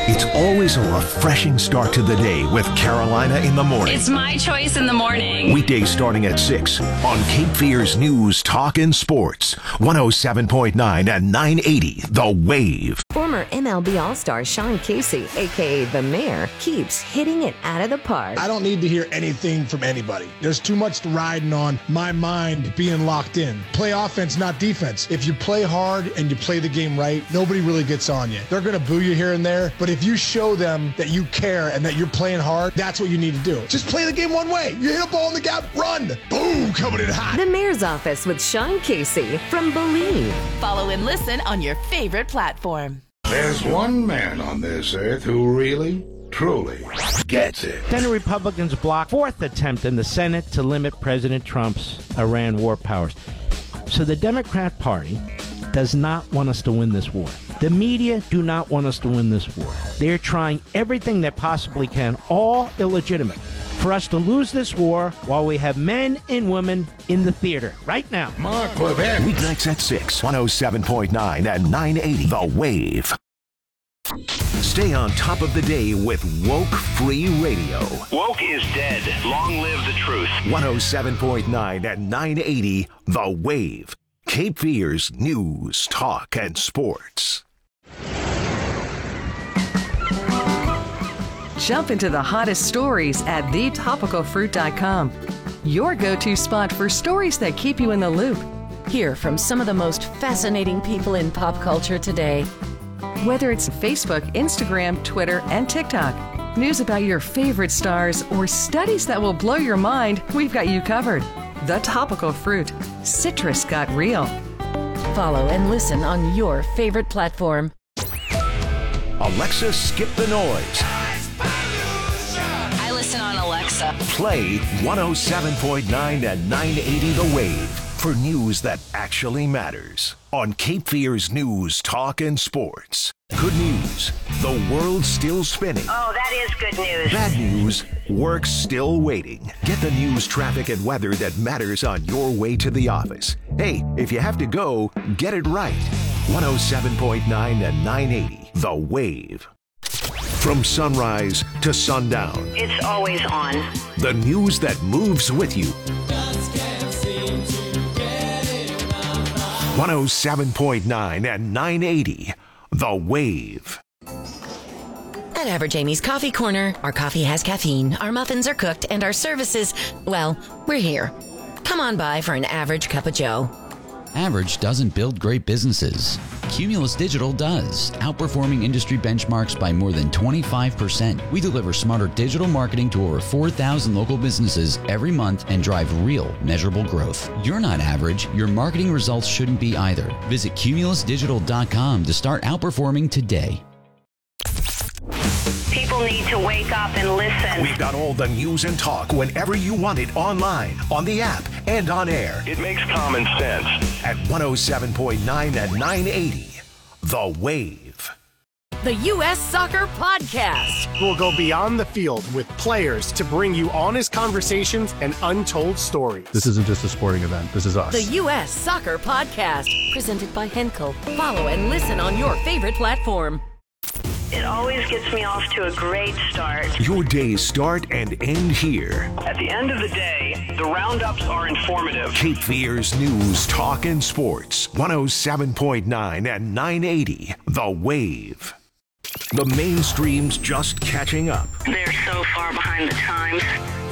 It's always a refreshing start to the day with Carolina in the Morning. It's my choice in the morning. Weekdays starting at 6 on Cape Fear's News, Talk, and Sports. 107.9 and 980 The Wave. Former MLB All-Star Sean Casey, a.k.a. The Mayor, keeps hitting it out of the park. I don't need to hear anything from anybody. There's too much riding on my mind being locked in. Play offense, not defense. If you play hard and you play the game right, nobody really gets on you. They're going to boo you here and there, but if you show them that you care and that you're playing hard, that's what you need to do. Just play the game one way. You hit a ball in the gap, run. Boom, coming in hot. The Mayor's Office with Sean Casey from Believe. Follow and listen on your favorite platform. There's one man on this earth who really, truly gets it. Senate Republicans blocked fourth attempt in the Senate to limit President Trump's Iran war powers. So the Democrat Party does not want us to win this war. The media do not want us to win this war. They're trying everything they possibly can, all illegitimate, for us to lose this war while we have men and women in the theater right now. Mark Levin. Weeknights at 6, 107.9 and 980 The Wave. Stay on top of the day with Woke Free Radio. Woke is dead. Long live the truth. 107.9 and 980 The Wave. Cape Fear's News, Talk, and Sports. Jump into the hottest stories at thetopicalfruit.com. Your go-to spot for stories that keep you in the loop. Hear from some of the most fascinating people in pop culture today. Whether it's Facebook, Instagram, Twitter, and TikTok, news about your favorite stars, or studies that will blow your mind, we've got you covered. The Topical Fruit. Citrus got real. Follow and listen on your favorite platform. Alexa, skip the noise. I listen on Alexa. Play 107.9 and 980 The Wave for news that actually matters. On Cape Fear's News, Talk, and Sports. Good news, the world's still spinning. Oh, that is good news. Bad news, work's still waiting. Get the news, traffic, and weather that matters on your way to the office. Hey, if you have to go, get it right. 107.9 and 980 The Wave. From sunrise to sundown. It's always on. The news that moves with you. 107.9 and 980 The Wave. At Average Amy's Coffee Corner, our coffee has caffeine, our muffins are cooked, and our services, well, we're here. Come on by for an average cup of joe. Average doesn't build great businesses. Cumulus Digital does, outperforming industry benchmarks by more than 25%. We deliver smarter digital marketing to over 4,000 local businesses every month and drive real, measurable growth. You're not average. Your marketing results shouldn't be either. Visit cumulusdigital.com to start outperforming today. People need to wake up and listen. We've got all the news and talk whenever you want it, online, on the app, and on air. It makes common sense. At 107.9 and 980 The Wave. The U.S. Soccer Podcast. We'll go beyond the field with players to bring you honest conversations and untold stories. This isn't just a sporting event. This is us. The U.S. Soccer Podcast. Presented by Henkel. Follow and listen on your favorite platform. It always gets me off to a great start. Your days start and end here. At the end of the day, the roundups are informative. Cape Fear's News, Talk, and Sports. 107.9 and 980 The Wave. The mainstream's just catching up. They're so far behind the times.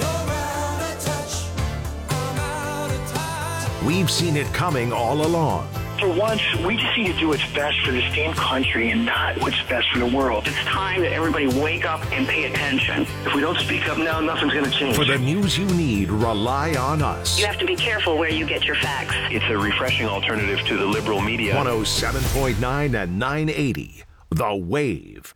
We've seen it coming all along. For once, we just need to do what's best for this damn country and not what's best for the world. It's time that everybody wake up and pay attention. If we don't speak up now, nothing's going to change. For the news you need, rely on us. You have to be careful where you get your facts. It's a refreshing alternative to the liberal media. 107.9 and 980 The Wave.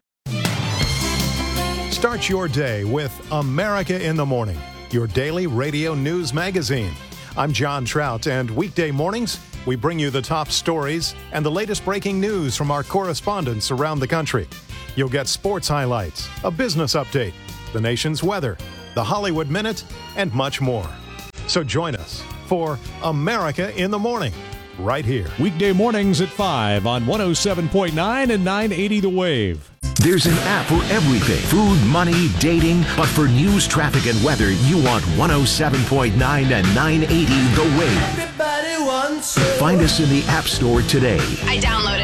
Start your day with America in the Morning, your daily radio news magazine. I'm John Trout, and weekday mornings, we bring you the top stories and the latest breaking news from our correspondents around the country. You'll get sports highlights, a business update, the nation's weather, the Hollywood Minute, and much more. So join us for America in the Morning, right here. Weekday mornings at 5 on 107.9 and 980 The Wave. There's an app for everything. Food, money, dating. But for news, traffic, and weather, you want 107.9 and 980 The Wave. Find us in the App Store today. I downloaded